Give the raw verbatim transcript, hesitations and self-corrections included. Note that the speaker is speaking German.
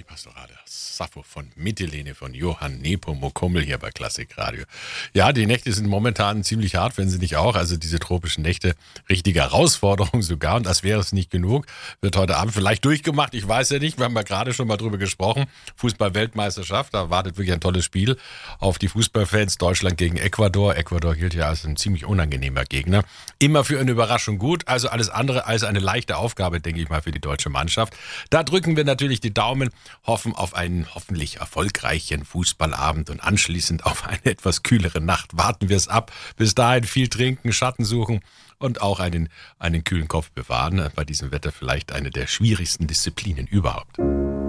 Pastorale Sappho von Mytilene von Johann Nepomuk-Hummel hier bei Klassikradio. Ja, die Nächte sind momentan ziemlich hart, wenn sie nicht auch. Also diese tropischen Nächte, richtige Herausforderung sogar. Und das wäre es nicht genug. Wird heute Abend vielleicht durchgemacht. Ich weiß ja nicht. Wir haben ja gerade schon mal drüber gesprochen. Fußball-Weltmeisterschaft. Da wartet wirklich ein tolles Spiel auf die Fußballfans. Deutschland gegen Ecuador. Ecuador gilt ja als ein ziemlich unangenehmer Gegner. Immer für eine Überraschung gut. Also alles andere als eine leichte Aufgabe, denke ich mal, für die deutsche Mannschaft. Da drücken wir natürlich die Daumen, hoffen auf einen hoffentlich erfolgreichen Fußballabend und anschließend auf eine etwas kühlere Nacht. Warten wir es ab. Bis dahin viel trinken, Schatten suchen und auch einen, einen kühlen Kopf bewahren. Bei diesem Wetter vielleicht eine der schwierigsten Disziplinen überhaupt.